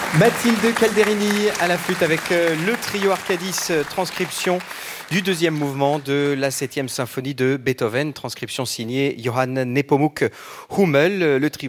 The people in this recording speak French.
Mathilde Calderini à la flûte avec le trio Arcadis, transcription du deuxième mouvement de la 7e symphonie de Beethoven, transcription signée Johann Nepomuk Hummel. Le trio